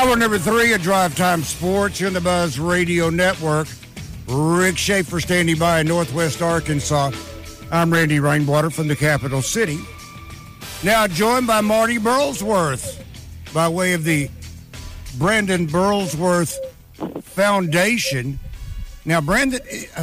Hour number 3 of Drive Time Sports here on the Buzz Radio Network. Rick Schaefer standing by in Northwest Arkansas. I'm Randy Rainwater from the capital city. Now joined by Marty Burlsworth by way of the Brandon Burlsworth Foundation. Now, Marty,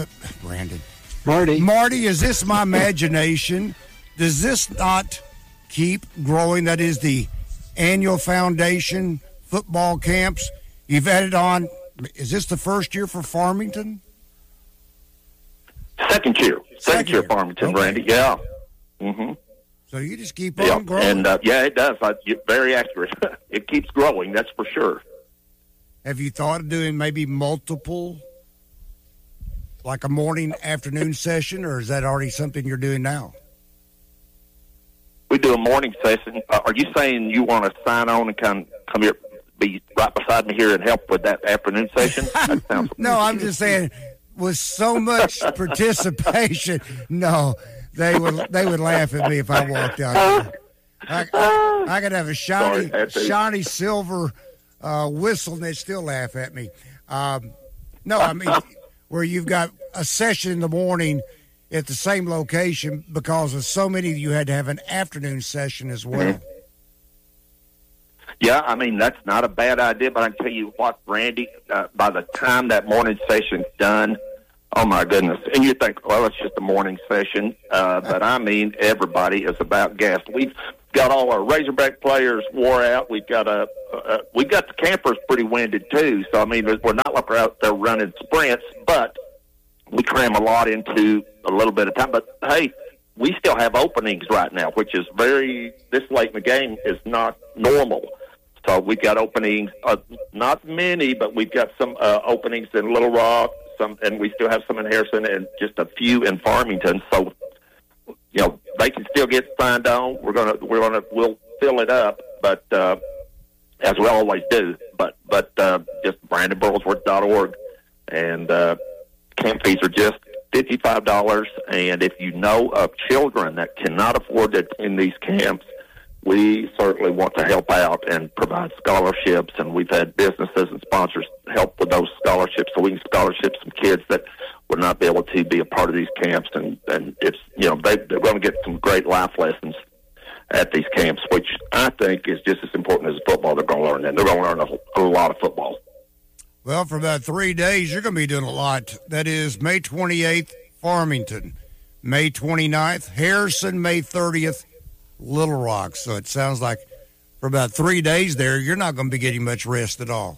is this my imagination? Does this not keep growing? That is the annual foundation football camps. You've added on. Is this the first year for Farmington? Second year Farmington, okay. Randy. Yeah. Mm-hmm. So you just keep on growing. And it does. You're very accurate. It keeps growing. That's for sure. Have you thought of doing maybe multiple, like a morning, afternoon session, or is that already something you're doing now? We do a morning session. Are you saying you want to sign on and come here, be right beside me here and help with that afternoon session? That sounds No, I'm just saying, with so much participation, no, they would laugh at me if I walked out there. I could have a shiny silver whistle and they'd still laugh at me. No, I mean, where you've got a session in the morning at the same location because of so many, you had to have an afternoon session as well. Mm-hmm. Yeah, I mean, that's not a bad idea, but I can tell you what, Randy, by the time that morning session's done, oh my goodness, and you think, well, it's just a morning session, but I mean, everybody is about gassed. We've got all our Razorback players wore out. We've got the campers pretty winded too, so I mean, we're not like we're out there running sprints, but we cram a lot into a little bit of time. But hey, we still have openings right now, which is this late in the game is not normal. So we've got openings, not many, but we've got some openings in Little Rock, and we still have some in Harrison, and just a few in Farmington. So, you know, they can still get signed on. We'll fill it up, but as we always do. But just BrandonBurlsworth.org, and camp fees are just $55. And if you know of children that cannot afford to attend these camps, we certainly want to help out and provide scholarships, and we've had businesses and sponsors help with those scholarships, so we can scholarship some kids that would not be able to be a part of these camps. And it's, you know, they're going to get some great life lessons at these camps, which I think is just as important as football. They're going to learn, and they're going to learn a lot of football. Well, for about 3 days, you're going to be doing a lot. That is May 28th, Farmington, May 29th, Harrison, May 30th, Little Rock. So it sounds like for about 3 days there, you're not going to be getting much rest at all.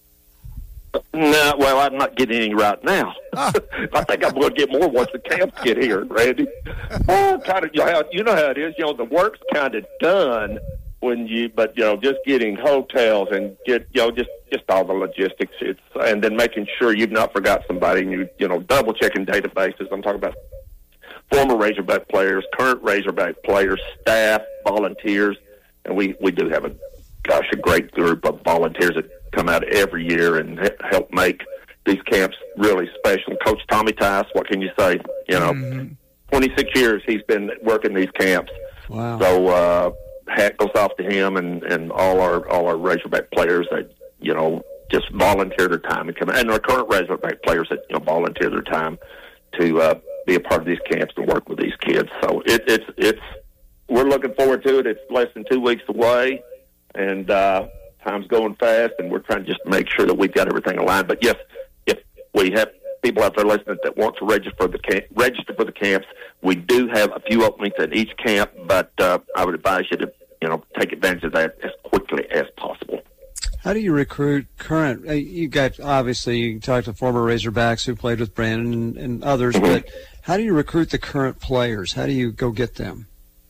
No, well, I'm not getting any right now. I think I'm going to get more once the camps get here, Randy. Well, kind of, you know how it is. You know, the work's kind of done but just getting hotels and just all the logistics. And then making sure you've not forgot somebody, and you double checking databases. I'm talking about former Razorback players, current Razorback players, staff, volunteers, and we do have a great group of volunteers that come out every year and help make these camps really special. Coach Tommy Tice, what can you say? 26 years he's been working these camps. Wow. So hat goes off to him and all our Razorback players that just volunteer their time and come, and our current Razorback players that volunteer their time to be a part of these camps and work with these kids. So it's we're looking forward to it. It's less than 2 weeks away, and time's going fast, and we're trying to just make sure that we've got everything aligned. But yes, if we have people out there listening that want to register for the camps, we do have a few openings at each camp, but I would advise you to take advantage of that as quickly as possible. How do you recruit current? You talked to former Razorbacks who played with Brandon and others, mm-hmm. but how do you recruit the current players? How do you go get them?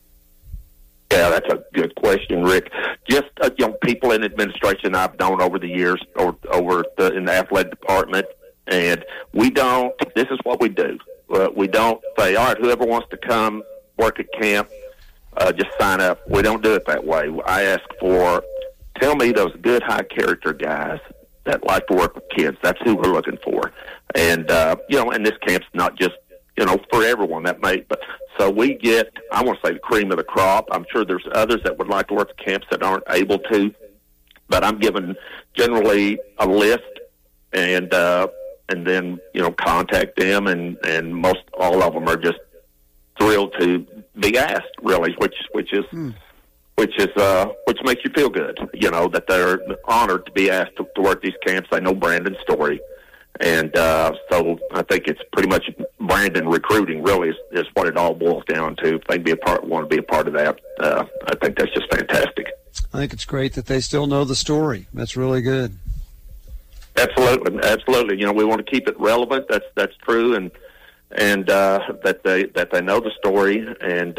Yeah, that's a good question, Rick. Just people in administration I've known over the years, in the athletic department, and we don't. This is what we do. We don't say, all right, whoever wants to come work at camp, just sign up. We don't do it that way. I ask for, tell me those good high character guys that like to work with kids. That's who we're looking for. And and this camp's not just for everyone but so we get, I want to say, the cream of the crop. I'm sure there's others that would like to work at camps that aren't able to, But I'm given generally a list, and then contact them, and most all of them are just thrilled to be asked, really, which makes you feel good, that they're honored to be asked to work these camps. They know Brandon's story, and so I think it's pretty much Brandon recruiting. Really, is what it all boils down to. If they want to be a part of that, I think that's just fantastic. I think it's great that they still know the story. That's really good. Absolutely. We want to keep it relevant. That's true, and that they know the story, and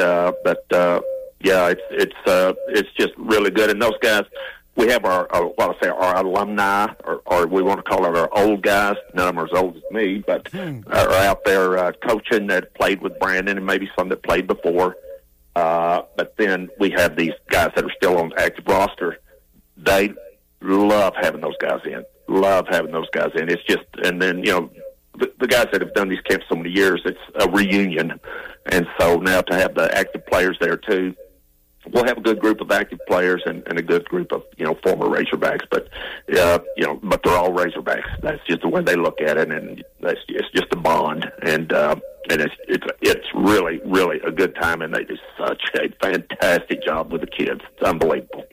it's just really good. And those guys, we have our alumni, or we want to call it our old guys. None of them are as old as me, but are out there coaching that played with Brandon, and maybe some that played before. But then we have these guys that are still on the active roster. They love having those guys in. It's just, and then, the guys that have done these camps so many years, it's a reunion. And so now to have the active players there too, we'll have a good group of active players and a good group of, former Razorbacks, but but they're all Razorbacks. That's just the way they look at it. And it's just a bond. And it's really, really a good time. And they do such a fantastic job with the kids. It's unbelievable.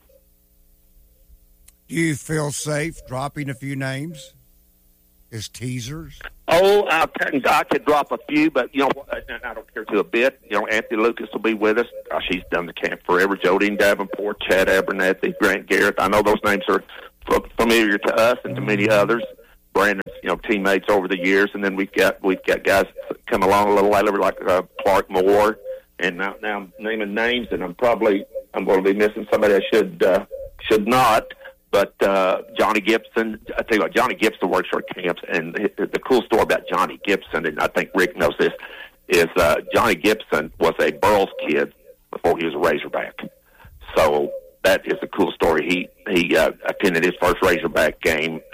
Do you feel safe dropping a few names as teasers? Oh, I could drop a few, but, I don't care to a bit. Anthony Lucas will be with us. Gosh, he's done the camp forever. Jodine Davenport, Chad Abernathy, Grant Garrett. I know those names are familiar to us and to many others. Brandon's, teammates over the years. And then we've got guys come along a little later like Clark Moore. And now I'm naming names, and I'm going to be missing somebody I should not. But Johnny Gibson, I tell you what, Johnny Gibson works for camps, and the cool story about Johnny Gibson, and I think Rick knows this, is Johnny Gibson was a Burles kid before he was a Razorback. So that is a cool story. He attended his first Razorback game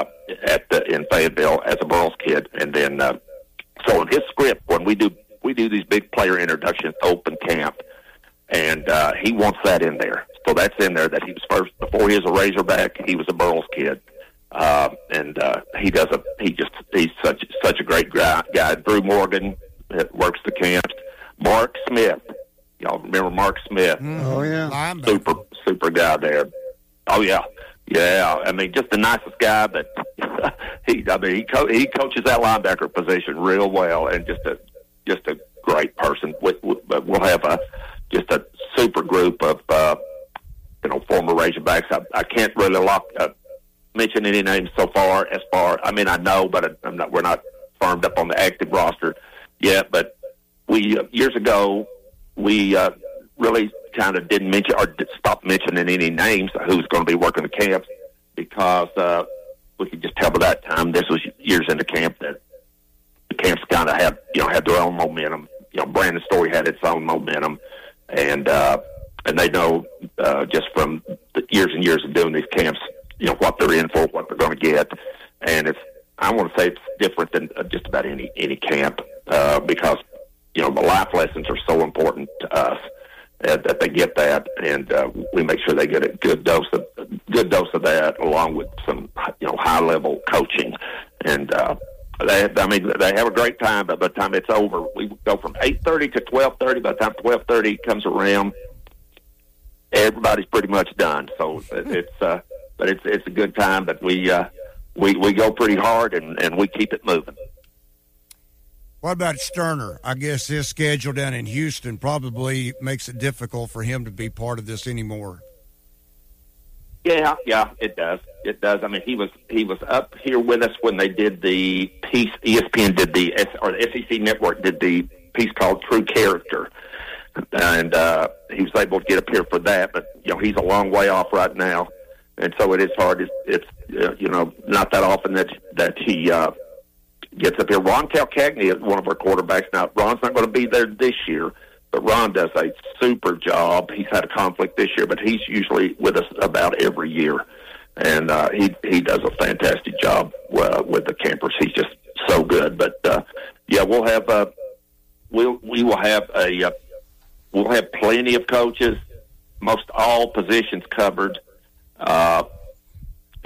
in Fayetteville as a Burles kid, and then so in his script, when we do these big player introductions, open camp, and he wants that in there. So that's in there that he was first, before he was a Razorback, he was a Burles kid. And he's such a great guy. Drew Morgan works the camps. Mark Smith. Y'all remember Mark Smith? Oh, yeah. Super guy there. Oh, yeah. Yeah. I mean, just the nicest guy, but he coaches that linebacker position real well, and just a great person. We'll have just a super group of former Razorbacks. I can't really mention any names so far. I mean, I know, but we're not firmed up on the active roster yet. But we years ago we really kind of didn't mention or stopped mentioning any names of who's going to be working the camps, because we could just tell by that time, this was years into camp, that the camps kind of had their own momentum. Brandon's story had its own momentum, and they know just from the years and years of doing these camps, what they're in for, what they're going to get. And I want to say it's different than just about any camp, because the life lessons are so important to us, that they get that, and we make sure they get a good dose of that, along with some high level coaching. And they have a great time, but by the time it's over, we go from 8:30 to 12:30. By the time 12:30 comes around, everybody's pretty much done. So it's a good time, but we go pretty hard, and we keep it moving. What about Sterner? I guess his schedule down in Houston probably makes it difficult for him to be part of this anymore. Yeah, it does. It does. I mean, he was up here with us when they did the piece. ESPN did the SEC Network did the piece called True Character, and he was able to get up here for that. But he's a long way off right now, and so it is hard. It's not that often that he gets up here. Ron Calcagney is one of our quarterbacks. Now, Ron's not going to be there this year, but Ron does a super job. He's had a conflict this year, but he's usually with us about every year, and he does a fantastic job with the campers. He's just so good. But we'll have we'll have plenty of coaches, most all positions covered.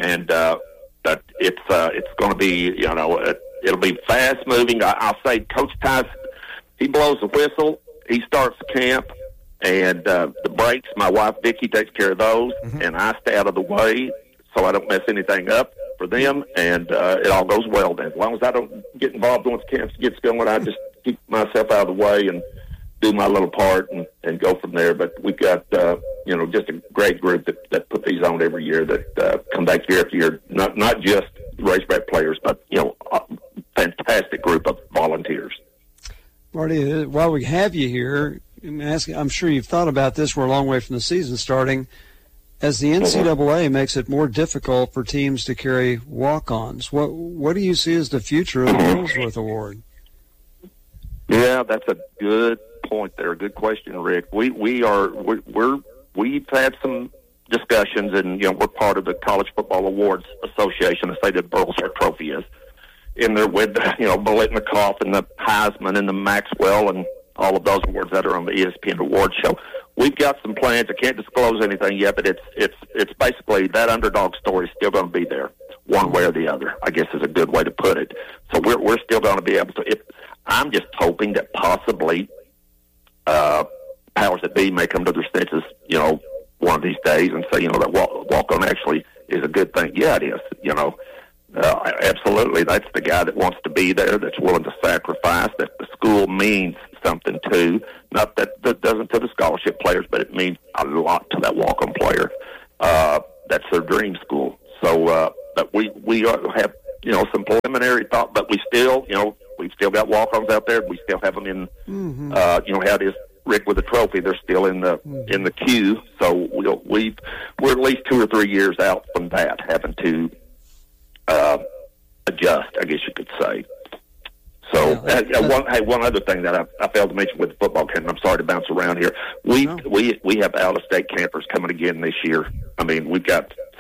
and but it's going to be, it'll be fast moving. I'll say Coach Tice, he blows the whistle, he starts camp, and the breaks, my wife Vicki takes care of those, and I stay out of the way so I don't mess anything up for them, and it all goes well then. As long as I don't get involved once camp gets going, I just keep myself out of the way and do my little part and go from there. But we've got, just a great group that put these on every year that come back year after year, not just Razorback players, but, a fantastic group of volunteers. Marty, while we have you here, I'm sure you've thought about this. We're a long way from the season starting. As the NCAA makes it more difficult for teams to carry walk-ons, what do you see as the future of the Ellsworth Award? Yeah, that's a good point there. Good question, Rick. We've had some discussions, and we're part of the College Football Awards Association. I say the Burlsworth Trophy is in there with Biletnikoff and the Heisman and the Maxwell and all of those awards that are on the ESPN Awards show. We've got some plans. I can't disclose anything yet, but it's basically that underdog story is still going to be there, one way or the other, I guess is a good way to put it. So we're still going to be able to. I'm just hoping that possibly powers that be may come to their senses, one of these days and say, that walk-on actually is a good thing. Yeah, it is. Absolutely. That's the guy that wants to be there, that's willing to sacrifice, that the school means something to. Not that doesn't to the scholarship players, but it means a lot to that walk-on player. That's their dream school. So, but we have, some preliminary thought, but we still, we've still got walk-ons out there. We still have them in, how it is, Rick, with the trophy. They're still in the queue. So we're at least 2 or 3 years out from that, having to adjust, I guess you could say. So, one other thing that I failed to mention with the football camp, I'm sorry to bounce around here. We have out-of-state campers coming again this year. I mean, we've got